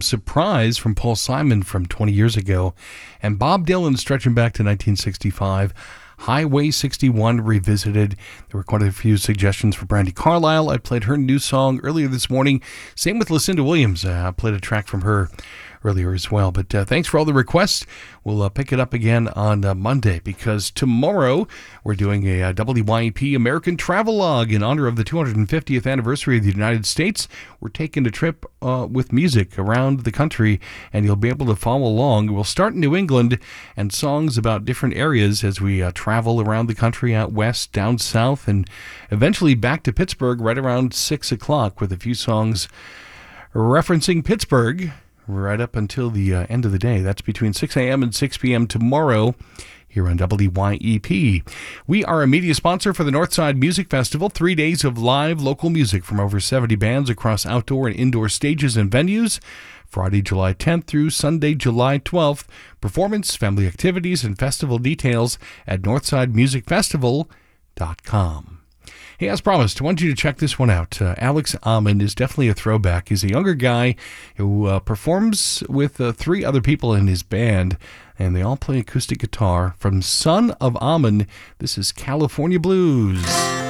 Surprise from Paul Simon from 20 years ago. And Bob Dylan stretching back to 1965. Highway 61 Revisited. There were quite a few suggestions for Brandi Carlile. I played her new song earlier this morning. Same with Lucinda Williams. I played a track from her earlier as well. But thanks for all the requests. We'll pick it up again on Monday, because tomorrow we're doing a WYEP American Travelogue in honor of the 250th anniversary of the United States. We're taking a trip with music around the country, and you'll be able to follow along. We'll start in New England and songs about different areas as we travel around the country, out west, down south, and eventually back to Pittsburgh right around 6 o'clock with a few songs referencing Pittsburgh right up until the end of the day. That's between 6 a.m. and 6 p.m. tomorrow here on WYEP. We are a media sponsor for the Northside Music Festival, 3 days of live local music from over 70 bands across outdoor and indoor stages and venues. Friday, July 10th through Sunday, July 12th. Performance, family activities, and festival details at northsidmusicfestival.com. Hey, as promised, I want you to check this one out. Alex Amon is definitely a throwback. He's a younger guy who performs with 3 other people in his band, and they all play acoustic guitar. From Son of Amon, this is California Blues.